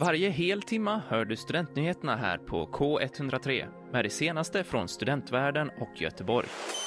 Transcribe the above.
Varje hel timma hör du studentnyheterna här på K103 med det senaste från studentvärlden och Göteborg.